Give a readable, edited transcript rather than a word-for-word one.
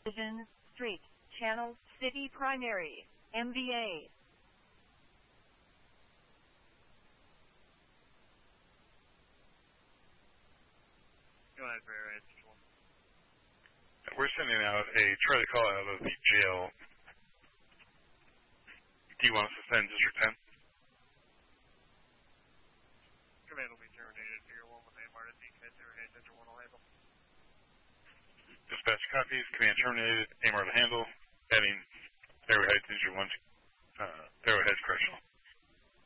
Vision, Street, Channel, City Primary, MVA. Go ahead, Barrett. We're sending out a Charlie call out of the jail. Do you want us to send District 10? Command will be terminated. Figure 1 with AMR to DK, terminate, District 1 will handle. Dispatch copies, command terminated, AMR to handle, heading Arrowhead, District 1, Arrowhead Correctional.